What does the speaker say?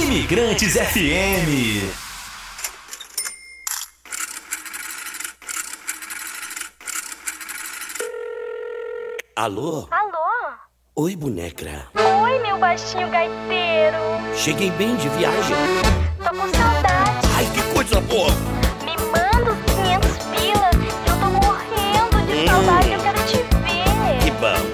Imigrantes FM. Alô? Alô? Oi, boneca. Oi, meu baixinho gaiteiro. Cheguei bem de viagem. Tô com saudade. Ai, que coisa boa.